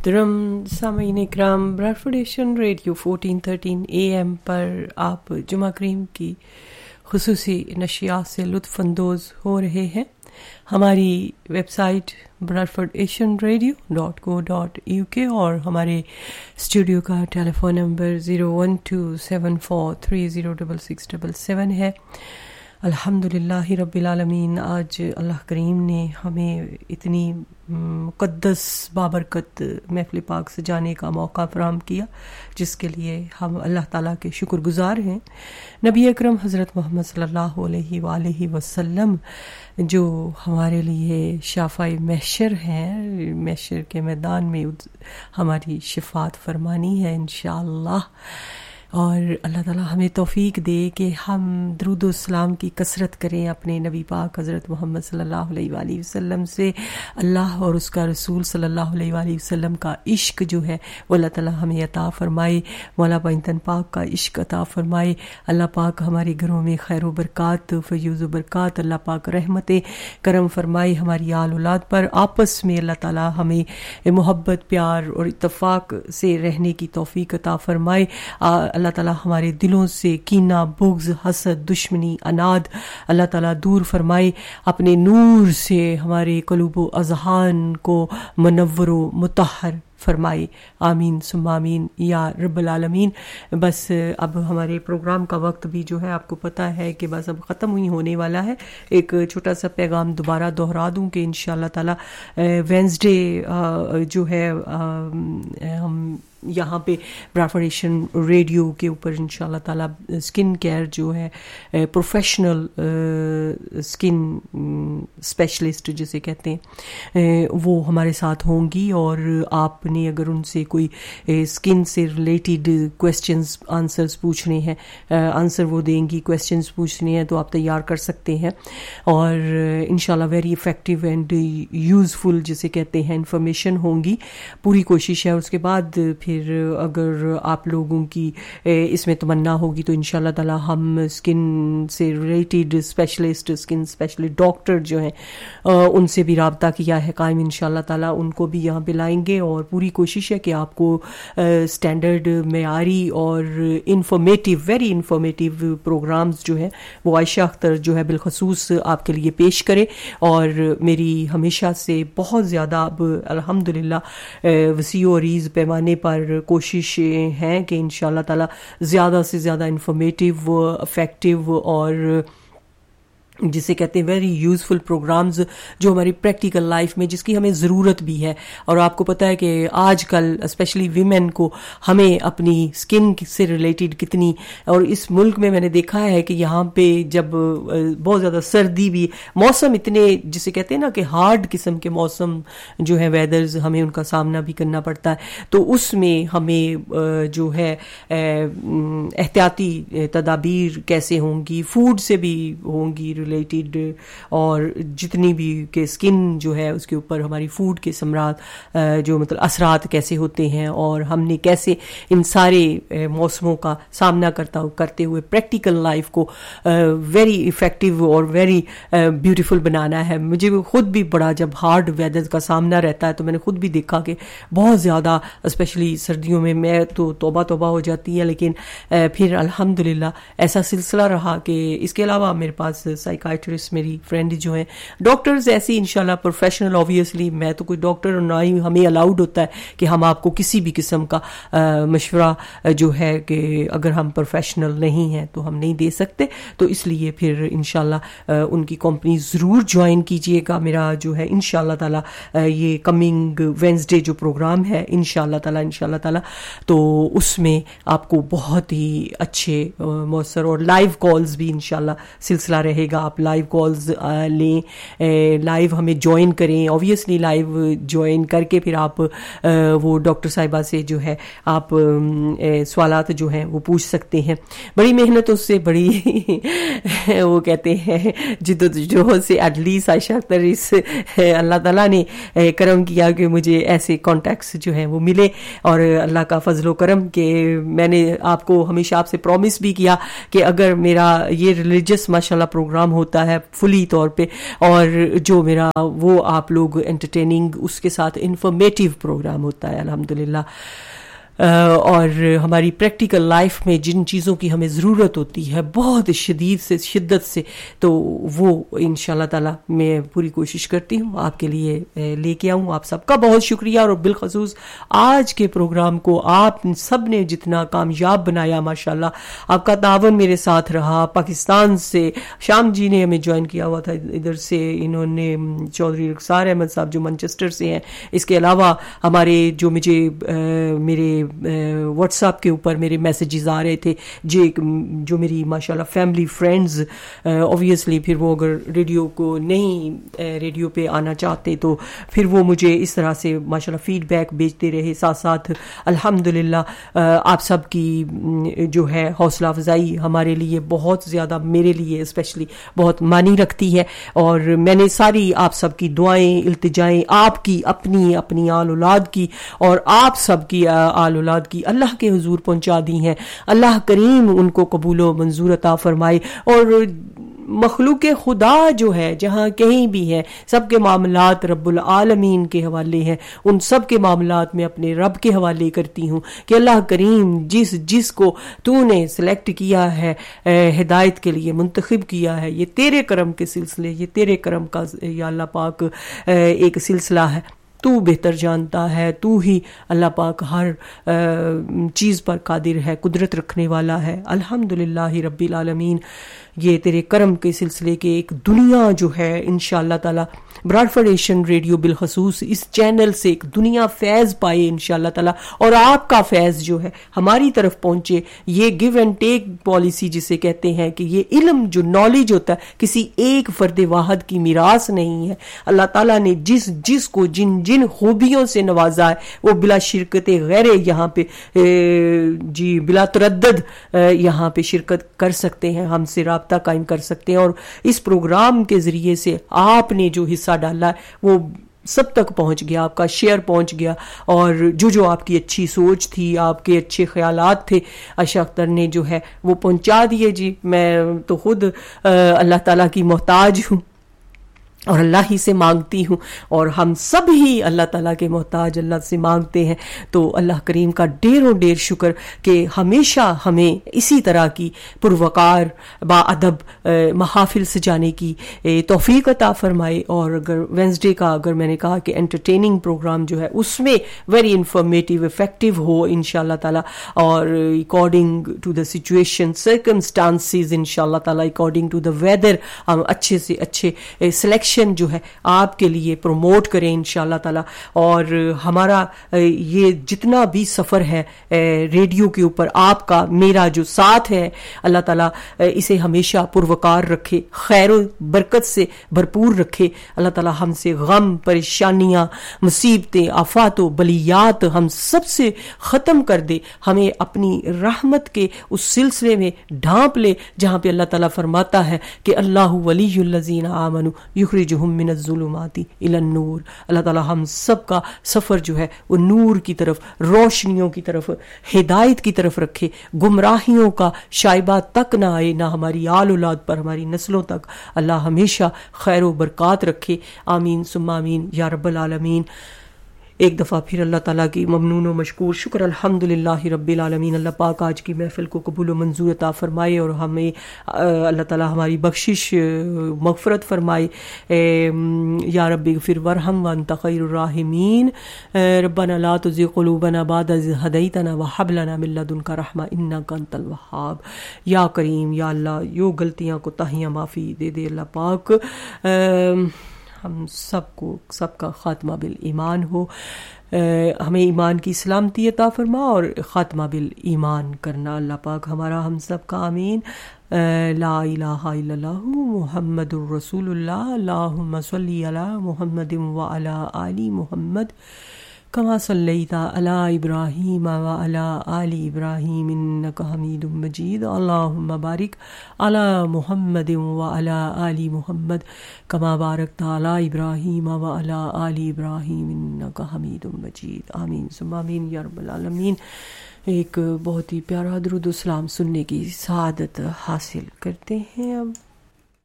मोहतरम सामीन इकराम, ब्रॉडफोर्ड Asian radio 1413 AM पर आप जुमा करीम की खुसूसी नशियात से लुत्फ़ अंदोज़ हो रहे हैं। हमारी वेबसाइट bradfordaasianradio.co.uk और हमारे स्टूडियो का टेलीफोन नंबर 01274306677 है। अल्हम्दुलिल्लाह रब्बिल आलमीन, आज अल्लाह करीम ने हमें इतनी मुक़द्दस बाबरकत महफ़िल पाक सजाने का मौका फराहम किया, जिसके लिए हम अल्लाह ताला के शुक्रगुज़ार हैं। नबी अकरम हज़रत मोहम्मद सल्लल्लाहु अलैहि वसल्लम जो हमारे लिए शाफ़ाए महशर हैं, महशर के मैदान में हमारी शिफ़ात फरमानी है इंशाअल्लाह। और अल्लाह ताला हमें तौफीक दे कि हम दुरूद व सलाम की कसरत करें अपने नबी पाक हज़रत मोहम्मद सल्लल्लाहु अलैहि वसल्लम से। अल्लाह और उसका रसूल सल्लल्लाहु अलैहि वसल्लम का इश्क जो है वो अल्लाह ताला हमें अता फरमाए। मौला पाइंतन पाक का इश्क अता फरमाए। अल्लाह पाक हमारे घरों में खैर व बरक़ात, फ़यूज़ व बरक़ात, अल्लाह पाक रहमतें करम फरमाए हमारी आल औलाद पर। आपस में अल्लाह ताला हमें मोहब्बत, प्यार और इत्तफ़ाक़ से रहने की तौफ़ीक अता फरमाए। अल्लाह ताला हमारे दिलों से कीना, बुग़्ज़, हसद, दुश्मनी, अनाद अल्लाह ताला दूर फरमाए। अपने नूर से हमारे क़ुलूब व अज़हान को मुनव्वर व मुतहहर फरमाए। आमीन सुम्मा आमीन या रब्बल आलमीन। बस अब हमारे प्रोग्राम का वक्त भी जो है आपको पता है कि बस अब ख़त्म ही होने वाला है। एक छोटा सा पैगाम दोबारा दोहरा दूं कि इंशाअल्लाह ताला वेंसडे जो है हम यहाँ पे ब्रॉडफोर्ड एशियन रेडियो के ऊपर इंशाअल्लाह ताला स्किन केयर जो है, प्रोफेशनल स्किन स्पेशलिस्ट जिसे कहते हैं, वो हमारे साथ होंगी। और आपने अगर उनसे कोई स्किन से रिलेटेड क्वेश्चंस आंसर्स पूछने हैं, आंसर वो देंगी, क्वेश्चंस पूछने हैं तो आप तैयार कर सकते हैं। और इंशाअल्लाह वेरी इफ़ेक्टिव एंड यूज़फुल जिसे कहते हैं इंफॉर्मेशन होंगी, पूरी कोशिश है। उसके बाद फिर अगर आप लोगों की इसमें तमन्ना होगी तो इंशाअल्लाह ताला हम स्किन से related specialist, skin specialist doctor जो हैं उनसे भी राब्ता किया है कायम, इंशाअल्लाह ताला उनको भी यहाँ पे लाएंगे। और पूरी कोशिश है कि आपको स्टैंडर्ड, मेयारी और इंफॉर्मेटिव, वेरी इंफॉर्मेटिव प्रोग्राम्स जो हैं वो आयशा अख्तर जो है बिलखसूस आपके लिए पेश करे। और मेरी हमेशा से बहुत ज़्यादा अब अल्हम्दुलिल्लाह वसी और रीज़ पैमाने पर कोशिश हैं कि इंशाअल्लाह ताला ज़्यादा से ज़्यादा इंफॉर्मेटिव, इफ़ेक्टिव और जिसे कहते हैं वेरी यूज़फुल प्रोग्राम्स जो हमारी प्रैक्टिकल लाइफ में जिसकी हमें ज़रूरत भी है। और आपको पता है कि आजकल स्पेशली वीमेन को हमें अपनी स्किन से रिलेटेड कितनी, और इस मुल्क में मैंने देखा है कि यहाँ पे जब बहुत ज़्यादा सर्दी भी, मौसम इतने जिसे कहते हैं ना कि हार्ड किस्म के मौसम जो है, वेदर्स, हमें उनका सामना भी करना पड़ता है। तो उसमें हमें जो है एहतियाती तदाबीर कैसे होंगी, फूड से भी होंगी रिलेटेड, और जितनी भी के स्किन जो है उसके ऊपर हमारी फूड के समरात जो मतलब असरात कैसे होते हैं, और हमने कैसे इन सारे मौसमों का सामना करते हुए प्रैक्टिकल लाइफ को वेरी इफ़ेक्टिव और वेरी ब्यूटीफुल बनाना है। मुझे खुद भी बड़ा, जब हार्ड वेदर का सामना रहता है तो मैंने खुद भी देखा कि बहुत ज़्यादा स्पेशली सर्दियों में मैं तो तौबा हो जाती है, लेकिन फिर अल्हम्दुलिल्लाह ऐसा सिलसिला रहा कि इसके अलावा मेरे पास साइकाइट्रिस्ट मेरी फ्रेंड जो हैं, डॉक्टर्स ऐसी इंशाल्लाह प्रोफेशनल, ऑब्वियसली मैं तो कोई डॉक्टर ना ही हमें अलाउड होता है कि हम आपको किसी भी किस्म का मशवरा जो है कि अगर हम प्रोफेशनल नहीं हैं तो हम नहीं दे सकते। तो इसलिए फिर इंशाल्लाह उनकी कंपनी ज़रूर ज्वाइन कीजिएगा। मेरा जो है इंशाल्लाह ताला ये कमिंग वेंसडे जो प्रोग्राम है इंशाल्लाह ताला तो उसमें आपको बहुत ही अच्छे मौसर और लाइव कॉल्स भी इंशाल्लाह सिलसिला रहेगा। आप लाइव कॉल्स लें, लाइव हमें ज्वाइन करें। ऑब्वियसली लाइव ज्वाइन करके फिर आप वो डॉक्टर साहिबा से जो है आप सवालात जो हैं वो पूछ सकते हैं। बड़ी मेहनतों से, बड़ी वो कहते हैं जिद्दोजहद से एटलीस्ट आयशा अख्तर इस अल्लाह ताला ने करम किया कि मुझे ऐसे कॉन्टैक्ट्स जो हैं वो मिले, और अल्लाह का फजलो करम कि मैंने आपको हमेशा आपसे प्रॉमिस भी किया कि अगर मेरा ये रिलीजियस माशाल्लाह प्रोग्राम پروگرام ہوتا ہے فلی طور پہ، اور جو میرا وہ آپ لوگ انٹرٹیننگ اس کے ساتھ انفارمیٹیو پروگرام ہوتا ہے الحمدللہ. اور ہماری پریکٹیکل لائف میں جن چیزوں کی ہمیں ضرورت ہوتی ہے بہت شدت سے، تو وہ انشاءاللہ تعالی میں پوری کوشش کرتی ہوں آپ کے لیے لے کے آؤں. آپ سب کا بہت شکریہ، اور بالخصوص آج کے پروگرام کو آپ سب نے جتنا کامیاب بنایا، ماشاءاللہ آپ کا تعاون میرے ساتھ رہا. پاکستان سے شام جی نے ہمیں جوائن کیا ہوا تھا، ادھر سے انہوں نے چودھری رخسار احمد صاحب جو منچسٹر سے ہیں. اس کے علاوہ ہمارے جو مجھے میرے واٹس ایپ کے اوپر میرے میسیجز آ رہے تھے جو میری ماشاءاللہ فیملی فرینڈز، اوبویسلی پھر وہ اگر ریڈیو پہ آنا چاہتے تو پھر وہ مجھے اس طرح سے ماشاءاللہ فیڈ بیک بھیجتے رہے. ساتھ ساتھ الحمدللہ آپ سب کی جو ہے حوصلہ افزائی ہمارے لیے بہت زیادہ، میرے لیے اسپیشلی بہت معنی رکھتی ہے. اور میں نے ساری آپ سب کی دعائیں، التجائیں، آپ کی اپنی آل اولاد کی اور آپ سب کی آل اولاد کی اللہ کے حضور پہنچا دی ہیں. اللہ کریم ان کو قبول و منظور عطا فرمائے. اور مخلوق خدا جو ہے جہاں کہیں بھی ہے، سب کے معاملات رب العالمین کے حوالے ہیں. ان سب کے معاملات میں اپنے رب کے حوالے کرتی ہوں کہ اللہ کریم جس کو تو نے سلیکٹ کیا ہے، ہدایت کے لیے منتخب کیا ہے، یہ تیرے کرم کے سلسلے، یہ تیرے کرم کا یا اللہ پاک ایک سلسلہ ہے. تو بہتر جانتا ہے، تو ہی اللہ پاک ہر چیز پر قادر ہے، قدرت رکھنے والا ہے. الحمدللہ رب العالمین. یہ تیرے کرم کے سلسلے کے ایک دنیا جو ہے انشاءاللہ تعالی براڈفورڈ ایشین ریڈیو بالخصوص اس چینل سے ایک دنیا فیض پائے انشاءاللہ تعالی، اور آپ کا فیض جو ہے ہماری طرف پہنچے. یہ گیو اینڈ ٹیک پالیسی جسے کہتے ہیں کہ یہ علم جو نالج ہوتا ہے کسی ایک فرد واحد کی میراث نہیں ہے. اللہ تعالیٰ نے جس کو جن خوبیوں سے نوازا ہے وہ بلا شرکت غیر یہاں پہ بلا تردد یہاں پہ شرکت کر سکتے ہیں، ہم سے رابطہ قائم کر سکتے ہیں. اور اس پروگرام کے ذریعے سے آپ نے جو حصہ ڈالا ہے وہ سب تک پہنچ گیا، آپ کا شیئر پہنچ گیا. اور جو آپ کی اچھی سوچ تھی، آپ کے اچھے خیالات تھے، عائشہ اختر نے جو ہے وہ پہنچا دیے. جی میں تو خود اللہ تعالیٰ کی محتاج ہوں اور اللہ ہی سے مانگتی ہوں، اور ہم سب ہی اللہ تعالیٰ کے محتاج اللہ سے مانگتے ہیں. تو اللہ کریم کا ڈیر شکر کہ ہمیشہ ہمیں اسی طرح کی پروقار با ادب محافل سجانے کی توفیق عطا فرمائے. اور اگر وینسڈے کا اگر میں نے کہا کہ انٹرٹیننگ پروگرام جو ہے اس میں ویری انفارمیٹیو افیکٹو ہو انشاءاللہ تعالیٰ، اور according to the situation circumstances انشاءاللہ تعالیٰ، اکارڈنگ ٹو دا ویدر ہم اچھے سے اچھے سلیکشن جو ہے آپ کے لیے پروموٹ کریں انشاءاللہ تعالیٰ. اور ہمارا یہ جتنا بھی سفر ہے ریڈیو کے اوپر آپ کا میرا جو ساتھ ہے، اللہ تعالیٰ اسے ہمیشہ پروقار رکھے، خیر و برکت سے بھرپور رکھے. اللہ تعالیٰ ہم سے غم، پریشانیاں، مصیبتیں، آفات و بلیات ہم سب سے ختم کر دے. ہمیں اپنی رحمت کے اس سلسلے میں ڈھانپ لے جہاں پہ اللہ تعالیٰ فرماتا ہے کہ اللہ ولی الذین آمنوا یخرجہم من الظلمات الی النور. اللہ تعالیٰ ہم سب کا سفر جو ہے وہ نور کی طرف، روشنیوں کی طرف، ہدایت کی طرف رکھے. گمراہیوں کا شائبہ تک نہ آئے، نہ ہماری آل اولاد پر، ہماری نسلوں تک. اللہ ہمیشہ خیر و برکات رکھے. آمین ثم آمین یا رب العالمین. ایک دفعہ پھر اللہ تعالیٰ کی ممنون و مشکور شکر الحمدللہ رب العالمین. اللہ پاک آج کی محفل کو قبول و منظور عطا فرمائے، اور ہمیں اللہ تعالیٰ ہماری بخشش مغفرت فرمائے. یا رب اغفر ورحم وانت خیر الراحمین. ربنا لا تزغ قلوبنا بعد اذ ہدیتنا وہب لنا من لدنک رحمہ انک انت الوہاب. یا کریم یا اللہ، یو غلطیاں کوتاہیاں معافی دے دے اللہ پاک. ہم سب کا خاتمہ بالایمان ہو. ہمیں ایمان کی سلامتی عطا فرما اور خاتمہ بالایمان کرنا اللہ پاک ہمارا ہم سب کا. آمین. لا الہ الا اللہ محمد الرسول اللہ. اللہم صلی علی محمد وعلی آل محمد کما صلیت علی ابراہیم وعلی آل ابراہیم انک حمید مجید. اللہم بارک علی محمد وعلی آل محمد کما بارکت علی ابراہیم وعلی آل ابراہیم انک حمید مجید. آمین ثم آمین یا رب العالمین. ایک بہت ہی پیارا درود و سلام سننے کی سعادت حاصل کرتے ہیں اب.